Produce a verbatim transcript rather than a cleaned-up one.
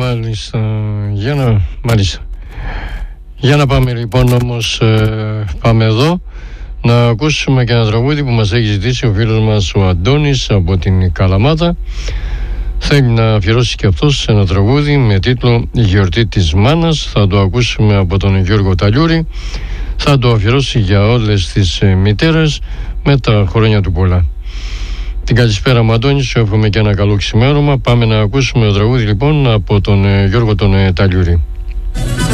Μάλιστα, για να, μάλιστα. Για να πάμε λοιπόν όμως, ε, πάμε εδώ να ακούσουμε και ένα τραγούδι που μας έχει ζητήσει ο φίλος μας ο Αντώνης από την Καλαμάτα. Θέλει να αφιερώσει και αυτός ένα τραγούδι με τίτλο «Η γιορτή της μάνας». Θα το ακούσουμε από τον Γιώργο Ταλιούρη. Θα το αφιερώσει για όλες τις μητέρες με τα χρόνια του πολλά. Την καλησπέρα μου Αντώνη, σου εύχομαι και ένα καλό ξημέρωμα. Πάμε να ακούσουμε το τραγούδι λοιπόν από τον Γιώργο τον Ταλιούρη.